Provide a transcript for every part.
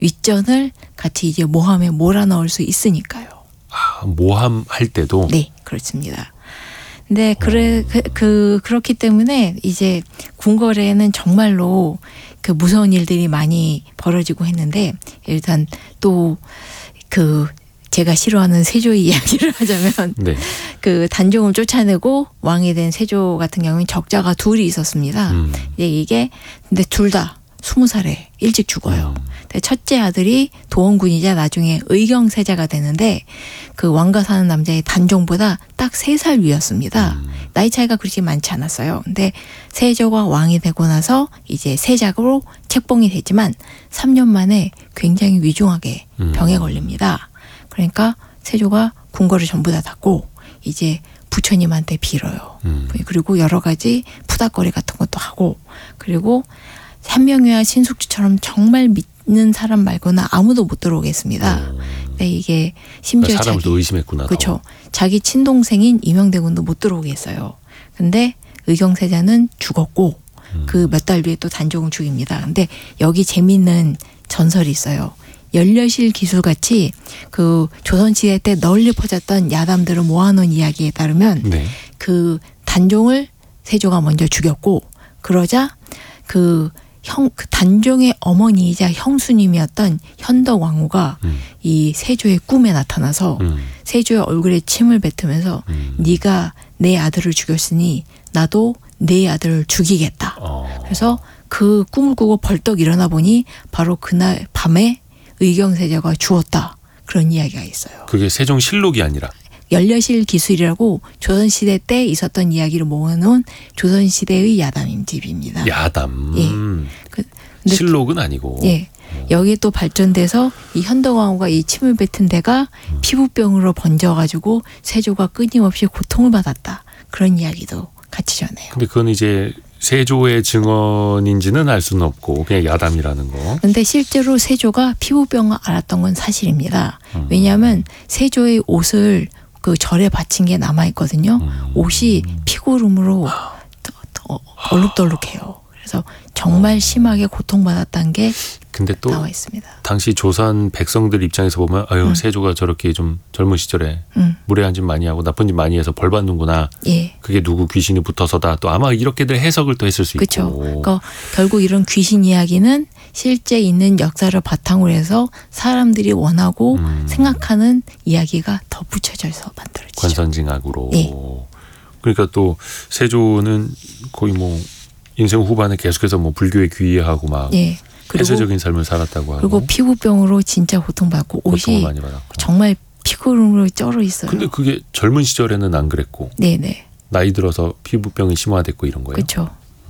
윗전을 같이 이제 모함에 몰아넣을 수 있으니까요. 아, 모함할 때도? 네, 그렇습니다. 근데 그렇기 때문에 이제 궁궐에는 정말로 그 무서운 일들이 많이 벌어지고 했는데, 일단 또 제가 싫어하는 세조의 이야기를 하자면 네. 그 단종을 쫓아내고 왕이 된 세조 같은 경우는 적자가 둘이 있었습니다. 이게 근데 둘 다 20살에 일찍 죽어요. 근데 첫째 아들이 도원군이자 나중에 의경세자가 되는데 그 왕가 사는 남자의 단종보다 딱 3살 위였습니다. 나이 차이가 그렇게 많지 않았어요. 근데 세조가 왕이 되고 나서 이제 세자로 책봉이 되지만 3년 만에 굉장히 위중하게 병에 걸립니다. 그러니까 세조가 궁궐을 전부 다 닫고 이제 부처님한테 빌어요. 그리고 여러 가지 푸닥거리 같은 것도 하고, 그리고 한명회와 신숙주처럼 정말 믿는 사람 말고는 아무도 못 들어오겠습니다. 근데 이게 심지어 사람을 또 의심했구나. 그렇죠. 자기 친동생인 이명대군도 못 들어오겠어요. 근데 의경세자는 죽었고 그 몇 달 뒤에 또 단종을 죽입니다. 근데 여기 재미있는 전설이 있어요. 연려실 기술같이 그 조선시대 때 널리 퍼졌던 야담들을 모아놓은 이야기에 따르면 네. 그 단종을 세조가 먼저 죽였고, 그러자 그 단종의 어머니이자 형수님이었던 현덕왕후가 이 세조의 꿈에 나타나서 세조의 얼굴에 침을 뱉으면서 네가 내 아들을 죽였으니 나도 내 아들을 죽이겠다. 그래서 그 꿈을 꾸고 벌떡 일어나 보니 바로 그날 밤에 의경세자가 죽었다. 그런 이야기가 있어요. 그게 세종실록이 아니라 연려실 기술이라고 조선시대 때 있었던 이야기를 모아놓은 조선시대의 야담집입니다. 야담. 예. 실록은 아니고. 예. 여기 또 발전돼서 이 현덕왕후가 이 침을 뱉은 데가 피부병으로 번져가지고 세조가 끊임없이 고통을 받았다. 그런 이야기도 같이 전해요. 근데 그건 이제 세조의 증언인지는 알 수는 없고 그냥 야담이라는 거. 근데 실제로 세조가 피부병을 앓았던 건 사실입니다. 왜냐하면 세조의 옷을 그 절에 바친 게 남아있거든요. 옷이 피고름으로 얼룩덜룩해요. 그래서 정말 심하게 고통받았다는 게 근데 또 나와 있습니다. 당시 조선 백성들 입장에서 보면 세조가 저렇게 좀 젊은 시절에 무례한 짓 많이 하고 나쁜 짓 많이 해서 벌 받는구나. 예. 그게 누구 귀신이 붙어서다. 또 아마 이렇게들 해석을 또 했을 수 그쵸. 있고. 그러니까 결국 이런 귀신 이야기는 실제 있는 역사를 바탕으로 해서 사람들이 원하고 생각하는 이야기가 덧붙여져서 만들어지죠. 관선징악으로. 예. 그러니까 또 세조는 거의 뭐 인생 후반에 계속해서 뭐 불교에 귀의하고 막 예. 폐쇄적인 삶을 살았다고 하고. 그리고 피부병으로 진짜 고통받고 옷이 많이 받았고. 정말 피고름으로 쩔어 있어요. 근데 그게 젊은 시절에는 안 그랬고. 네네. 나이 들어서 피부병이 심화됐고 이런 거예요. 그렇죠.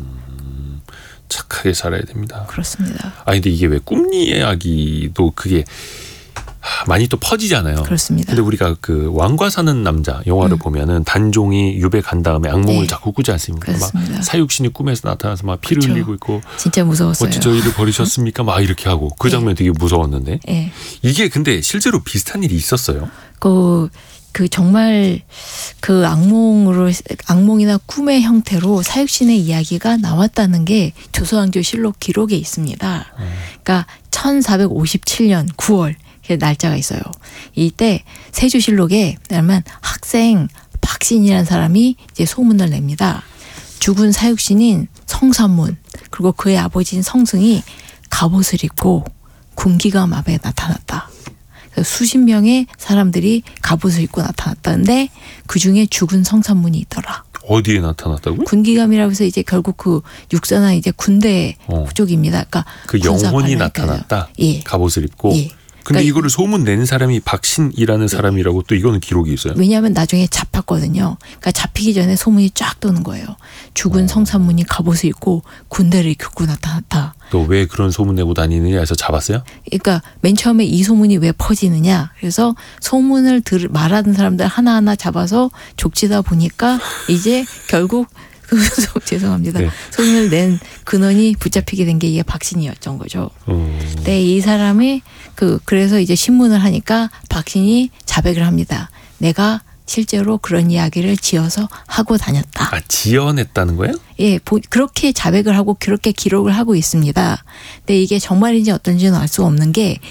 착하게 살아야 됩니다. 그렇습니다. 아니 근데 이게 왜 꿈이야기도 그게 많이 또 퍼지잖아요. 그렇습니다. 근데 우리가 그 왕과 사는 남자 영화를 보면은 단종이 유배 간 다음에 악몽을 네. 자꾸 꾸지 않습니까? 그렇습니다. 막 사육신이 꿈에서 나타나서 막 피를 그렇죠. 흘리고 있고 진짜 무서웠어요. 어찌 저희를 버리셨습니까? 막 이렇게 하고 그 장면 되게 무서웠는데 네. 이게 근데 실제로 비슷한 일이 있었어요. 그 정말 그 악몽이나 꿈의 형태로 사육신의 이야기가 나왔다는 게 조선왕조실록 기록에 있습니다. 그러니까 1457년 9월 날짜가 있어요. 이때 세조실록에 그러면 학생 박신이라는 사람이 이제 소문을 냅니다. 죽은 사육신인 성삼문 그리고 그의 아버지인 성승이 갑옷을 입고 군기감 앞에 나타났다. 수십 명의 사람들이 갑옷을 입고 나타났다는데 그중에 죽은 성삼문이 있더라. 어디에 나타났다고요? 군기감이라고 해서 이제 결국 그 육사나 이제 군대 쪽입니다. 그러니까 그 영혼이 나타났다. 예. 갑옷을 입고. 예. 근데 그러니까 이거를 소문 낸 사람이 박신이라는 사람이라고 또 이거는 기록이 있어요. 왜냐하면 나중에 잡혔거든요. 그러니까 잡히기 전에 소문이 쫙 도는 거예요. 죽은 성삼문이 갑옷을 입고 군대를 입고 나타났다. 또 왜 그런 소문 내고 다니느냐 해서 잡았어요? 그러니까 맨 처음에 이 소문이 왜 퍼지느냐. 그래서 소문을 말하는 사람들 하나하나 잡아서 족치다 보니까 이제 결국 죄송합니다. 네. 소문을 낸 근원이 붙잡히게 된 게 이게 박신이었던 거죠. 네, 이 사람이 그래서 이제 신문을 하니까 박신이 자백을 합니다. 내가 실제로 그런 이야기를 지어서 하고 다녔다. 아, 지어냈다는 거예요? 예, 그렇게 자백을 하고 그렇게 기록을 하고 있습니다. 근데 이게 정말인지 어떤지는 알 수가 없는 게